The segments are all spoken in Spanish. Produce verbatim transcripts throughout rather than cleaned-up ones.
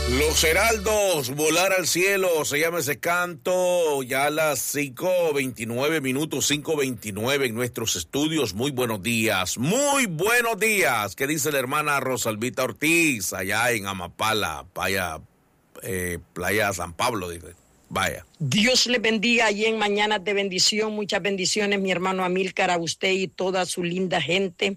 Los heraldos, volar al cielo, se llama ese canto, ya a las cinco veintinueve minutos, cinco veintinueve en nuestros estudios. Muy buenos días, muy buenos días. ¿Qué dice la hermana Rosalvita Ortiz allá en Amapala, playa, eh, playa San Pablo, dice? Vaya. Dios le bendiga allí en Mañanas de Bendición. Muchas bendiciones, mi hermano Amílcar, a usted y toda su linda gente,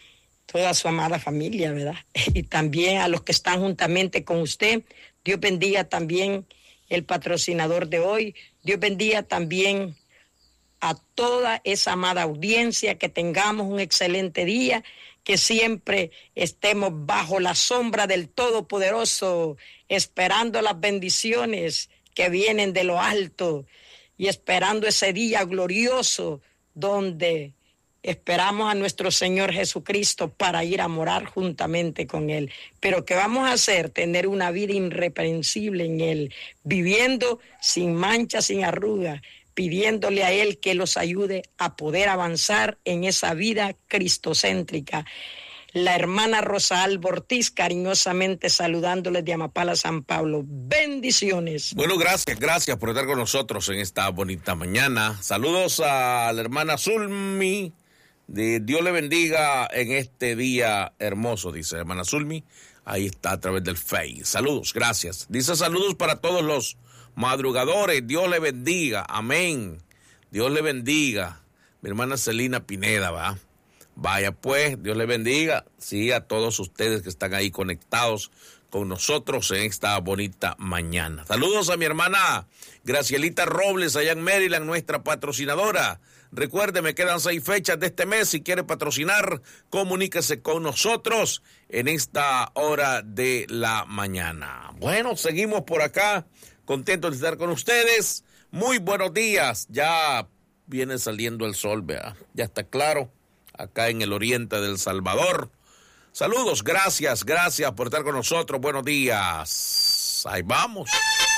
toda su amada familia, ¿verdad? Y también a los que están juntamente con usted. Dios bendiga también el patrocinador de hoy. Dios bendiga también a toda esa amada audiencia. Que tengamos un excelente día, que siempre estemos bajo la sombra del Todopoderoso, esperando las bendiciones que vienen de lo alto y esperando ese día glorioso donde esperamos a nuestro Señor Jesucristo para ir a morar juntamente con Él. Pero ¿qué vamos a hacer? Tener una vida irreprensible en Él, viviendo sin mancha, sin arruga, pidiéndole a Él que los ayude a poder avanzar en esa vida cristocéntrica. La hermana Rosa Alba Ortiz, cariñosamente saludándoles de Amapala, San Pablo. Bendiciones. Bueno, gracias, gracias por estar con nosotros en esta bonita mañana. Saludos a la hermana Zulmi. De Dios le bendiga en este día hermoso, dice la hermana Zulmi. Ahí está a través del Face. Saludos, gracias. Dice saludos para todos los madrugadores. Dios le bendiga. Amén. Dios le bendiga. Mi hermana Celina Pineda, va. Vaya pues, Dios le bendiga. Sí, a todos ustedes que están ahí conectados con nosotros en esta bonita mañana. Saludos a mi hermana Gracielita Robles allá en Maryland, nuestra patrocinadora. Recuerde, me quedan seis fechas de este mes. Si quiere patrocinar, comuníquese con nosotros en esta hora de la mañana. Bueno, seguimos por acá, contentos de estar con ustedes. Muy buenos días. Ya viene saliendo el sol, vea, ya está claro, acá en el oriente del Salvador. Saludos, gracias, gracias por estar con nosotros. Buenos días. Ahí vamos.